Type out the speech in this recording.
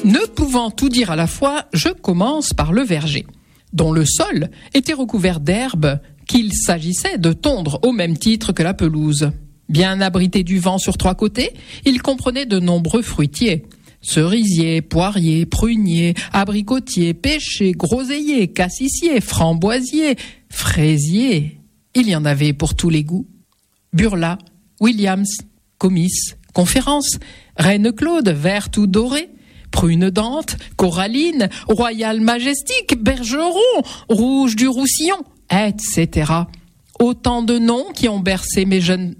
Ne pouvant tout dire à la fois, je commence par le verger, dont le sol était recouvert d'herbes qu'il s'agissait de tondre au même titre que la pelouse. Bien abrité du vent sur 3 côtés, il comprenait de nombreux fruitiers. Cerisiers, poiriers, pruniers, abricotiers, pêchers, groseilliers, cassissiers, framboisiers, fraisiers. Il y en avait pour tous les goûts. Burla, Williams, Comice, Conférence, Reine Claude, verte ou dorée, Prune Dente, Coralline, Royal Majestic, Bergeron, Rouge du Roussillon, etc. Autant de noms qui ont bercé mes jeunes